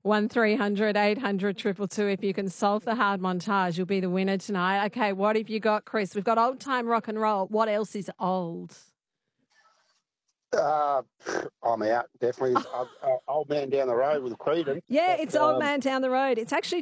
1300 800 222. If you can solve the hard montage, you'll be the winner tonight. Okay, what have you got, Chris? We've got old time rock and roll. What else is old? I'm out. Definitely. Old Man Down the Road with Creedence. Yeah, it's Old Man Down the Road. It's actually